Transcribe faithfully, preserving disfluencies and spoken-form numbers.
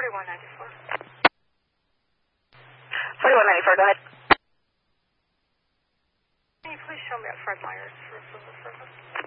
forty-one ninety-four. forty-one ninety-four, go ahead. Can you please show me at Fred Meyer's for approval service?